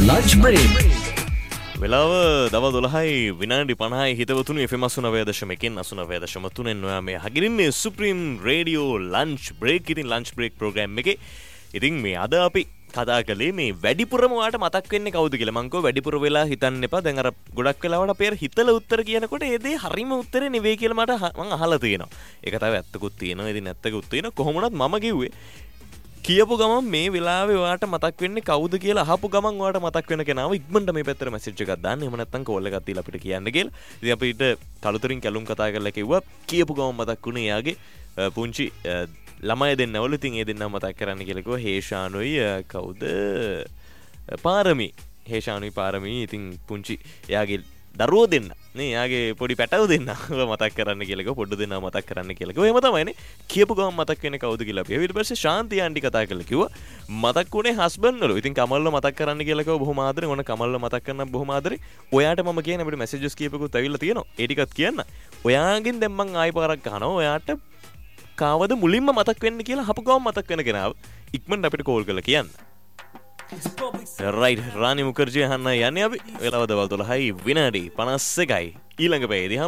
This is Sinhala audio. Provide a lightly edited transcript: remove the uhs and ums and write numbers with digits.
lunch break. වෙලාව දවල් 12යි විනාඩි 50යි හිතවතුනි FM 89.1 89.3 ඔයා මේ හගිරින්නේ සුප්‍රීම් රේඩියෝ ලන්ච් බ්‍රේක්. ඉතින් ලන්ච් බ්‍රේක් ප්‍රෝග්‍රෑම් එකේ ඉතින් මේ අද අපි කතා කළේ මේ වැඩිපුරම ඔයාලට මතක් වෙන්නේ කවුද කියලා. මං කෝ වැඩිපුර වෙලා හිතන්න එපා. දැන් අර ගොඩක් වෙලාවට අපි අර හිතලා උත්තර කියනකොට ඒ දේ හරිම උත්තරේ නෙවෙයි කියලා මම අහලා තියෙනවා. ඒක තමයි ඇත්තකුත් තියෙනවා. ඉතින් නැත්තකුත් තියෙනවා. කොහොම වුණත් මම කිව්වේ කියපු ගමන් මේ වෙලාවේ ඔයාට මතක් වෙන්නේ කවුද කියලා අහපු ගමන් ඔයාට මතක් වෙන කෙනාව ඉක්මනට මේ පැත්තට මැසේජ් එකක් දාන්න. එහෙම නැත්නම් කෝල් එකක් දීලා අපිට කියන්න කියලා. ඉතින් අපිට කලුතරින් කැලුම් කතා කරලා කිව්වා කියපු ගමන් මතක් වුණේ එයාගේ පුංචි ළමයි දෙන්නවලු. ඉතින් ඒ දෙන්නව මතක් කරන්න කියලා කිව්වා. හේෂානුයි කවුද පාරමී. හේෂානුයි පාරමී. ඉතින් පුංචි එයාගේ දරුවෝ දෙන්න නේ යාගේ පොඩි පැටව දෙන්න මතක් කරන්න කියලා පොඩ්ඩ දෙන්න මතක් කරන්න කියලා කිව්වා. එහෙම තමයිනේ කියපු ගමන් මතක් වෙන්නේ කවුද කියලා අපි. ඊට පස්සේ ශාන්ති ආන්ටි කතා කරලා කිව්වා මතක් වුණේ හස්බන්ඩ් වල. ඉතින් කමල්ව මතක් කරන්න කියලා කිව්වා බොහොම ආදරෙන්. ඕන කමල්ව මතක් කරන්න බොහොම ආදරෙන්. ඔයාට මම කියන්නේ අපිට මැසේජස් කියපෙකුත් ඇවිල්ලා තියෙනවා. ඒ ටිකත් කියන්න. ඔයාගෙන් දැන් මං ආයෙ පාරක් අහනවා. ඔයාට කාවද මුලින්ම මතක් වෙන්න කියලා අහපු ගමන් මතක් වෙන කෙනාව ඉක්මනට අපිට කෝල් කරලා කියන්න. රයිට් රානි මුකර්ජී අහන්න යන්නේ අපි. වෙලාව දවල් 12යි විනාඩි 51යි. ඊළඟ පැයේදී